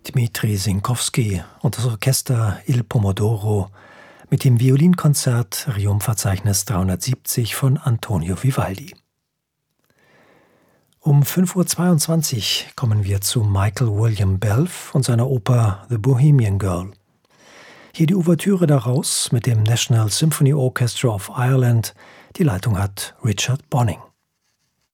Dmitri Sinkowski und das Orchester Il Pomodoro mit dem Violinkonzert Rerum-Verzeichnis 370 von Antonio Vivaldi. Um 5:22 Uhr kommen wir zu Michael William Belf und seiner Oper The Bohemian Girl. Hier die Ouvertüre daraus mit dem National Symphony Orchestra of Ireland. Die Leitung hat Richard Bonning.